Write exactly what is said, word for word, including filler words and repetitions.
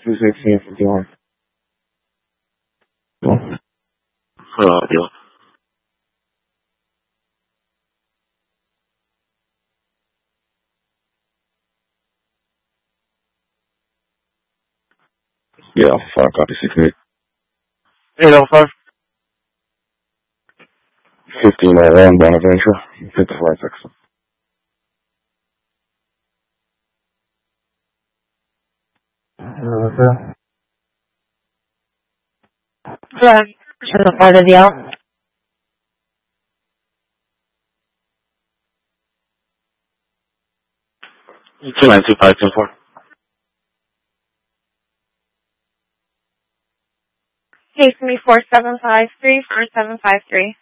two sixteen fifty-one. Hello, deal. Yeah, five copy six eight. eight oh five. fifteen oh one Bonaventure, fifty-four Texas. Hello. Should have part of the out. two nine two five two four. Case me four seven five three four seven five three.